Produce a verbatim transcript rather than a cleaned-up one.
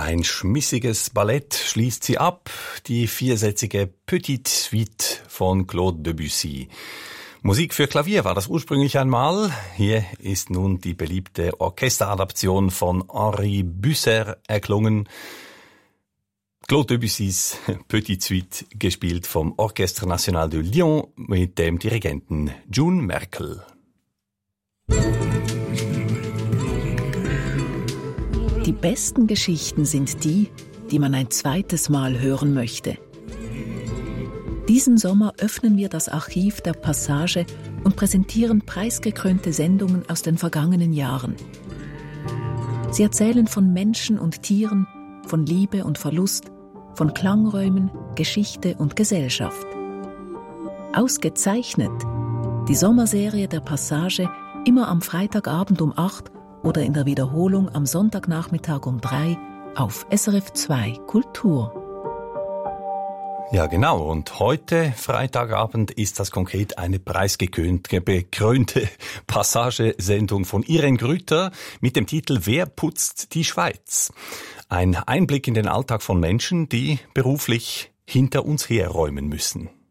Ein schmissiges Ballett schließt sie ab, die viersätzige Petite Suite von Claude Debussy. Musik für Klavier war das ursprünglich einmal. Hier ist nun die beliebte Orchesteradaption von Henri Busser erklungen. Claude Debussys Petite Suite, gespielt vom Orchestre National de Lyon mit dem Dirigenten June Merkel. Die besten Geschichten sind die, die man ein zweites Mal hören möchte. Diesen Sommer öffnen wir das Archiv der Passage und präsentieren preisgekrönte Sendungen aus den vergangenen Jahren. Sie erzählen von Menschen und Tieren, von Liebe und Verlust, von Klangräumen, Geschichte und Gesellschaft. Ausgezeichnet die Sommerserie der Passage immer am Freitagabend um acht oder in der Wiederholung am Sonntagnachmittag um drei auf S R F zwei Kultur. Ja, genau. Und heute, Freitagabend, ist das konkret eine preisgekrönte bekrönte Passagesendung von Irene Grüter mit dem Titel Wer putzt die Schweiz? Ein Einblick in den Alltag von Menschen, die beruflich hinter uns herräumen müssen.